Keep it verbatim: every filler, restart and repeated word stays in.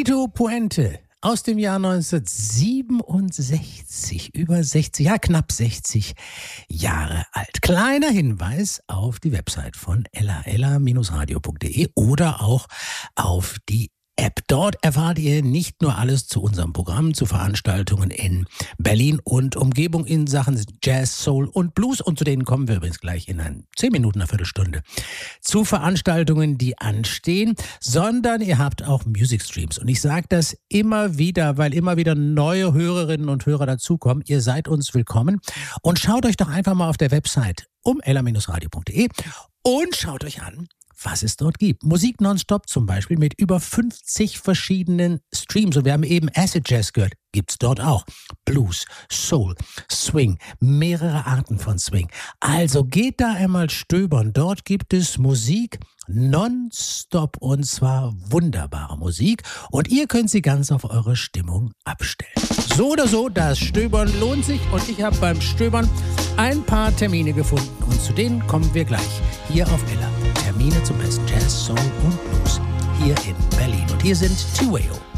Tito Puente aus dem Jahr neunzehnhundertsiebenundsechzig, über sechzig, ja knapp sechzig Jahre alt. Kleiner Hinweis auf die Website von ella, ella radio punkt de oder auch auf die App. Dort erfahrt ihr nicht nur alles zu unserem Programm, zu Veranstaltungen in Berlin und Umgebung in Sachen Jazz, Soul und Blues. Und zu denen kommen wir übrigens gleich in ein zehn Minuten, eine Viertelstunde. Zu Veranstaltungen, die anstehen, sondern ihr habt auch Music Streams. Und ich sage das immer wieder, weil immer wieder neue Hörerinnen und Hörer dazukommen. Ihr seid uns willkommen. Und schaut euch doch einfach mal auf der Website um ella radio punkt de und schaut euch an, was es dort gibt. Musik nonstop zum Beispiel mit über fünfzig verschiedenen Streams. Und wir haben eben Acid Jazz gehört. Gibt's dort auch. Blues, Soul, Swing, mehrere Arten von Swing. Also geht da einmal stöbern. Dort gibt es Musik nonstop und zwar wunderbare Musik. Und ihr könnt sie ganz auf eure Stimmung abstellen. So oder so, das Stöbern lohnt sich. Und ich habe beim Stöbern ein paar Termine gefunden. Und zu denen kommen wir gleich hier auf Ella. Termine zum besten Jazz, Soul und Blues hier in Berlin. Und hier sind T W A O.